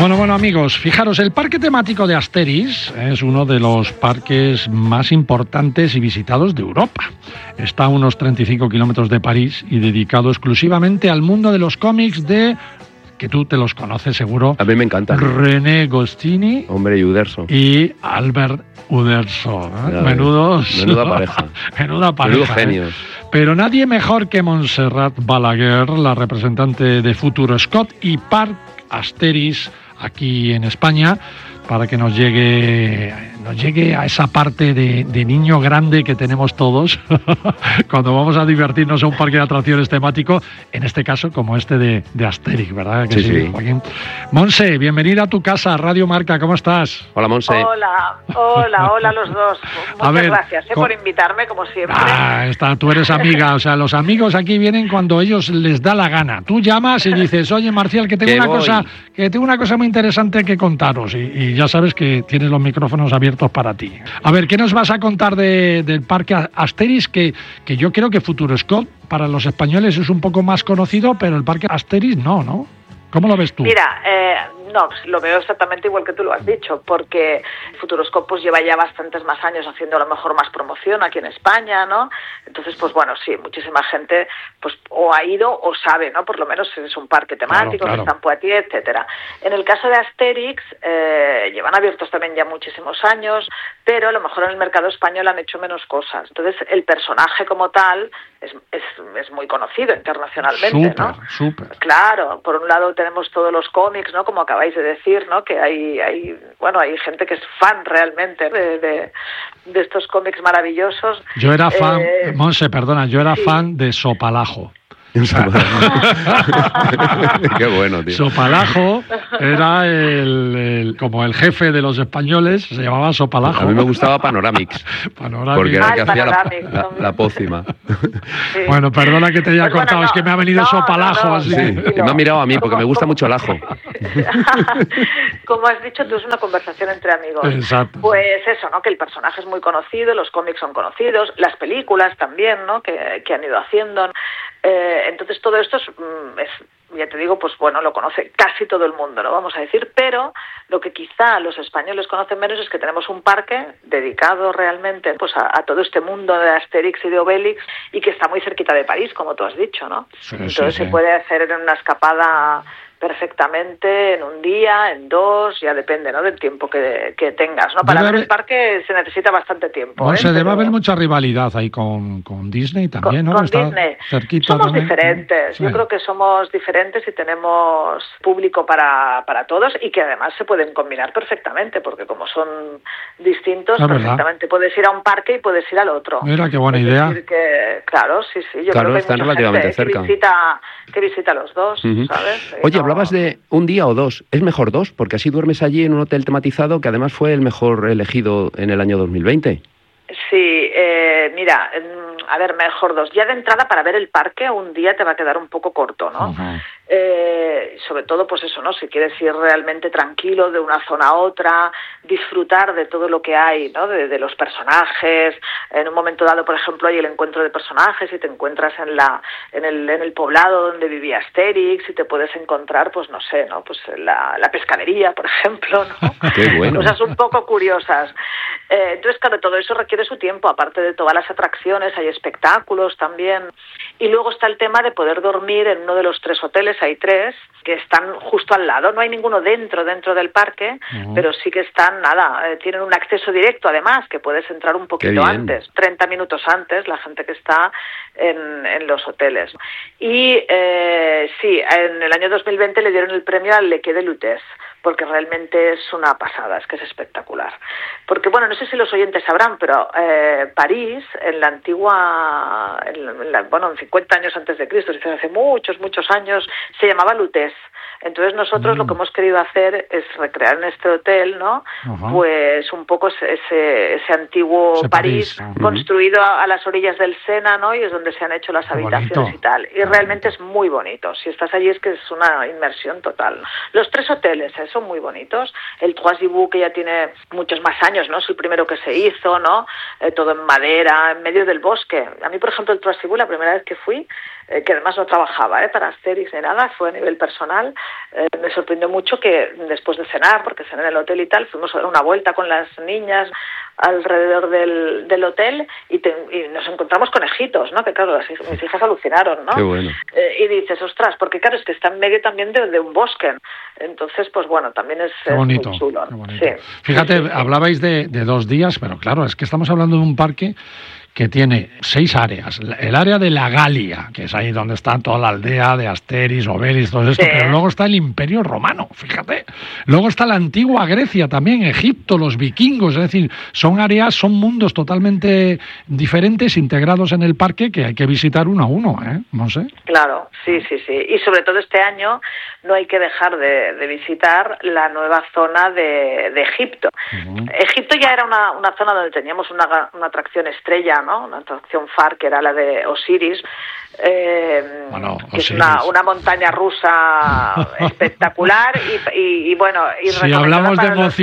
Bueno amigos, fijaros, el parque temático de Asterix es uno de los parques más importantes y visitados de Europa. Está a unos 35 kilómetros de París y dedicado exclusivamente al mundo de los cómics de... que tú te los conoces seguro. A mí me encantan. René Goscinny. Hombre, y Uderzo. Y Albert Uderzo. Menuda pareja. Menuda pareja. Menudos genios. Pero nadie mejor que Montserrat Balaguer, la representante de Futuroscope y Parc Asterix aquí en España, para que nos llegue a esa parte de niño grande que tenemos todos cuando vamos a divertirnos a un parque de atracciones temático, en este caso como este de Asterix, ¿verdad? Que sí, Joaquín. Monse, bienvenida a tu casa, Radio Marca, ¿cómo estás? Hola, Monse. Hola los dos. Muchas gracias por invitarme, como siempre. Tú eres amiga, o sea, los amigos aquí vienen cuando ellos les da la gana. Tú llamas y dices, oye, Marcial, que tengo una cosa muy interesante que contaros, y ya sabes que tienes los micrófonos abiertos para ti. A ver, ¿qué nos vas a contar del parque Asterix? Que yo creo que Futuroscope para los españoles es un poco más conocido, pero el parque Asterix no. ¿Cómo lo ves tú? Mira, lo veo exactamente igual que tú lo has dicho, porque Futuroscope pues lleva ya bastantes más años haciendo a lo mejor más promoción aquí en España, ¿no? Entonces, pues bueno, sí, muchísima gente pues o ha ido o sabe, ¿no? Por lo menos es un parque temático, claro. Que está en Poitiers, etcétera. En el caso de Asterix, llevan abiertos también ya muchísimos años, pero a lo mejor en el mercado español han hecho menos cosas. Entonces, el personaje como tal es muy conocido internacionalmente, ¿no? Súper. Claro, por un lado tenemos todos los cómics, ¿no? Como acabáis de decir, ¿no? Que hay gente que es fan realmente de estos cómics maravillosos. Yo era fan, Monse, perdona, fan de Sopalajo. Qué bueno, tío. Sopalajo era como el jefe de los españoles, se llamaba Sopalajo. A mí me gustaba Panoramix. Porque era el que hacía la pócima. Sí. Bueno, perdona que te haya cortado, es que me ha venido Sopalajo así. Sí, que me ha mirado a mí porque me gusta mucho el ajo. Como has dicho, tú es una conversación entre amigos. Exacto. Pues eso, ¿no? Que el personaje es muy conocido, los cómics son conocidos, las películas también, ¿no? Que han ido haciendo. Entonces todo esto es, ya te digo, pues bueno, lo conoce casi todo el mundo, ¿no? Vamos a decir, pero lo que quizá los españoles conocen menos es que tenemos un parque dedicado realmente pues a todo este mundo de Asterix y de Obelix y que está muy cerquita de París, como tú has dicho, ¿no? Sí, entonces sí. Se puede hacer en una escapada perfectamente en un día, en dos, ya depende, ¿no? Del tiempo que tengas, ¿no? Para ver el parque se necesita bastante tiempo. Bueno, debe haber mucha rivalidad ahí con Disney también, ¿no? Con Disney. Somos también. Diferentes. Sí. Yo creo que somos diferentes y tenemos público para todos y que además se pueden combinar perfectamente, porque como son distintos, perfectamente puedes ir a un parque y puedes ir al otro. Mira, qué buena idea. Decir que, claro, sí. Yo creo que están hay mucha relativamente gente cerca. Que visita los dos, ¿sabes? Oye, hablabas de un día o dos. ¿Es mejor dos? Porque así duermes allí en un hotel tematizado que además fue el mejor elegido en el año 2020. Sí, mira, a ver, mejor dos. Ya de entrada, para ver el parque, un día te va a quedar un poco corto, ¿no? Uh-huh. Sobre todo, pues eso, ¿no? Si quieres ir realmente tranquilo de una zona a otra, disfrutar de todo lo que hay, ¿no? De los personajes. En un momento dado, por ejemplo, hay el encuentro de personajes y te encuentras en el poblado donde vivía Asterix y te puedes encontrar, pues no sé, ¿no? Pues la pescadería, por ejemplo, ¿no? Qué bueno. Cosas un poco curiosas. Entonces, claro, todo eso requiere su tiempo, aparte de todas las atracciones, hay espectáculos también. Y luego está el tema de poder dormir en uno de los 3 hoteles, hay 3, que están justo al lado. No hay ninguno dentro del parque, pero sí que están, tienen un acceso directo, además, que puedes entrar un poquito antes, 30 minutos antes, la gente que está en los hoteles. Y sí, en el año 2020 le dieron el premio al Le Quai de Lutèce, porque realmente es una pasada, es que es espectacular. Porque, bueno, no sé si los oyentes sabrán, pero París, en la antigua, en 50 años antes de Cristo, hace muchos años, se llamaba Lutèce. Entonces nosotros lo que hemos querido hacer es recrear en este hotel, ¿no? Pues un poco ese antiguo París construido a las orillas del Sena, ¿no? Y es donde se han hecho las habitaciones y tal. Y realmente es muy bonito. Si estás allí es que es una inmersión total. Los 3 hoteles son muy bonitos. El Trois Giboux, que ya tiene muchos más años, ¿no? Es el primero que se hizo, ¿no? Todo en madera, en medio del bosque. A mí, por ejemplo, el Trois Giboux, la primera vez que fui, que además no trabajaba para Asterix ni nada, pasada, fue a nivel personal. Me sorprendió mucho que después de cenar, porque cené en el hotel y tal, fuimos a dar una vuelta con las niñas alrededor del hotel y nos encontramos conejitos, ¿no? Que claro, mis hijas alucinaron, ¿no? Qué bueno. Y dices, ostras, porque claro, es que está en medio también de un bosque. Entonces, pues bueno, también es muy chulo. Sí. Fíjate, hablabais de 2 días, pero claro, es que estamos hablando de un parque que tiene 6 áreas. El área de la Galia, que es ahí donde está toda la aldea de Asteris, Obelix, todo esto, pero luego está el Imperio Romano, fíjate. Luego está la antigua Grecia también, Egipto, los vikingos, es decir, son mundos totalmente diferentes, integrados en el parque, que hay que visitar uno a uno, no sé. Claro, sí. Y sobre todo este año no hay que dejar de visitar la nueva zona de Egipto. Uh-huh. Egipto ya era una zona donde teníamos una atracción estrella, ¿no? Una atracción FAR, que era la de Osiris, que es una montaña rusa espectacular y bueno, si hablamos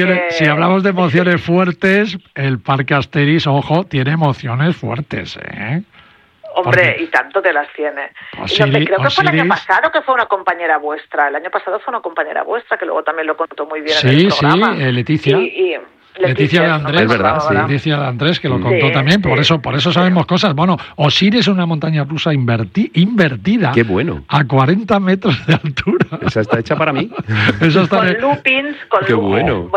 de emociones fuertes, el Parque Asteris, ojo, tiene emociones fuertes, Hombre, y tanto que las tiene. Creo que fue el año pasado que fue una compañera vuestra. El año pasado fue una compañera vuestra que luego también lo contó muy bien en el programa. Sí, Leticia. Leticia de Andrés, es verdad, sí. Leticia de Andrés, que lo contó también, por eso sabemos cosas. Bueno, Osiris es una montaña rusa invertida. Qué bueno. A 40 metros de altura. Esa está hecha para mí. Con loopings, Qué bueno.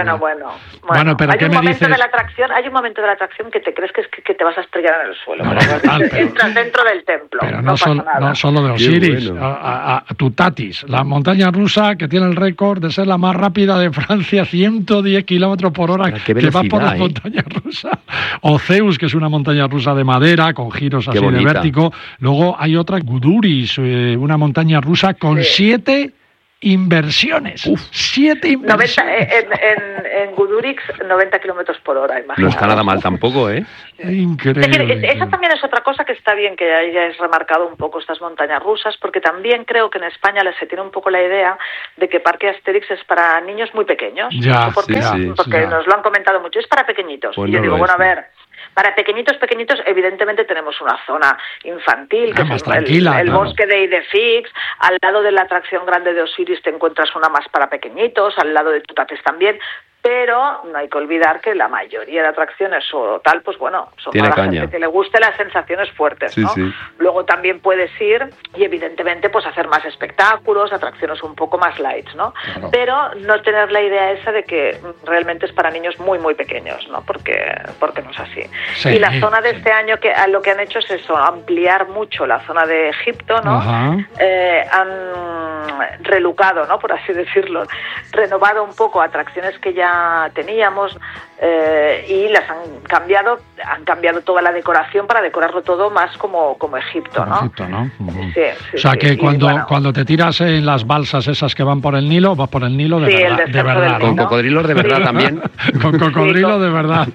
Bueno, pero ¿qué me dices? Hay un momento de la atracción que te crees que te vas a estrellar en el suelo. Entras dentro del templo. Pero no solo de Osiris. Bueno. Tutatis, la montaña rusa que tiene el récord de ser la más rápida de Francia, 110 kilómetros por hora, que va por la montaña rusa. O Zeus, que es una montaña rusa de madera con giros así de vértigo. Luego hay otra, Guduris, una montaña rusa con 7 inversiones. 7 inversiones. En Gudurix, 90 kilómetros por hora, imagínate. No está nada mal tampoco, Increíble. Esa también es otra cosa que está bien que hayáis remarcado un poco estas montañas rusas, porque también creo que en España se tiene un poco la idea de que Parque Asterix es para niños muy pequeños. ¿Por qué? Porque nos lo han comentado mucho. Es para pequeñitos. Pues y yo digo, a ver, para pequeñitos, evidentemente tenemos una zona infantil, que es el bosque de Idefix. Al lado de la atracción grande de Osiris te encuentras una más para pequeñitos, al lado de Tutates también. Pero no hay que olvidar que la mayoría de atracciones o tal, pues bueno, son tiene para caña. gente que le guste las sensaciones fuertes, ¿no? Sí. Luego también puedes ir y evidentemente pues hacer más espectáculos, atracciones un poco más light, ¿no? Claro. Pero no tener la idea esa de que realmente es para niños muy, muy pequeños, ¿no? Porque no es así. Sí, y la zona de este año, que lo que han hecho es eso, ampliar mucho la zona de Egipto, ¿no? Han relucado, ¿no? Por así decirlo, renovado un poco atracciones que ya teníamos y las han cambiado toda la decoración para decorarlo todo más como Egipto, ¿no? Egipto, ¿no? Sí, o sea que cuando te tiras en las balsas esas que van por el Nilo, vas por el Nilo de verdad. Con cocodrilos de verdad también. Con cocodrilos de verdad.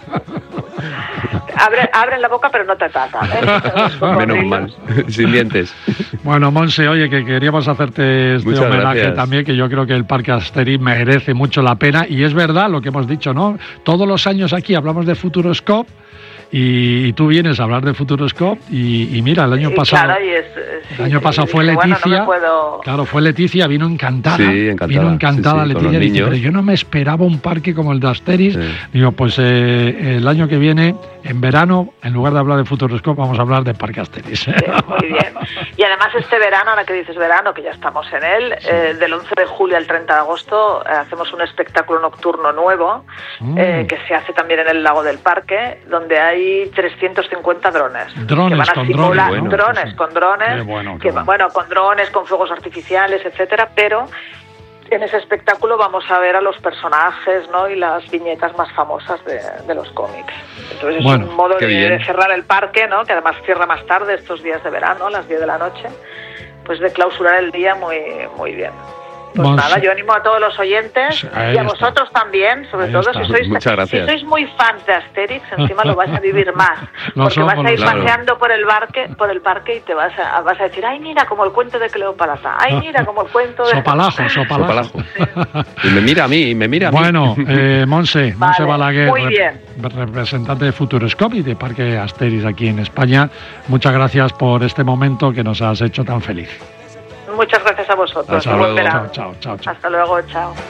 Abren la boca pero no te atacan, Menos mal, sin dientes. Bueno, Monse, oye, que queríamos hacerte este Muchas homenaje gracias. también, que yo creo que el Parque Asterix merece mucho la pena, y es verdad lo que hemos dicho, ¿no? Todos los años aquí hablamos de Futuroscope, y tú vienes a hablar de Futuroscope y mira, el año pasado fue Leticia. Claro, fue Leticia, vino encantada. Sí, encantada. Sí, Leticia dice, pero yo no me esperaba un parque como el de Asterix. Sí. Digo, pues el año que viene, en verano, en lugar de hablar de Futuroscope, vamos a hablar de Parque Asterix. Sí, muy bien. Y además este verano, ahora que dices verano, que ya estamos en él, del 11 de julio al 30 de agosto hacemos un espectáculo nocturno nuevo que se hace también en el lago del parque, donde hay 350 drones. Drones con drones. Con drones, con fuegos artificiales, etcétera, pero en ese espectáculo vamos a ver a los personajes, ¿no? Y las viñetas más famosas de los cómics. Entonces es un modo de cerrar el parque, ¿no? Que además cierra más tarde estos días de verano, a las 10 de la noche, pues de clausurar el día muy, muy bien. Pues nada, yo animo a todos los oyentes y a vosotros también, sobre todo si sois muy fans de Asterix, encima lo vais a vivir más, porque vas a ir paseando por el parque y te vas a decir, ay, mira, como el cuento de Cleopatra, ay, mira, como el cuento de... Sopalajo. Y me mira a mí. Bueno, Monse Balaguer, muy bien. Representante de Futuroscope y de Parque Asterix aquí en España, muchas gracias por este momento que nos has hecho tan feliz. Muchas gracias a vosotros. Hasta luego. Chao. Hasta luego, chao.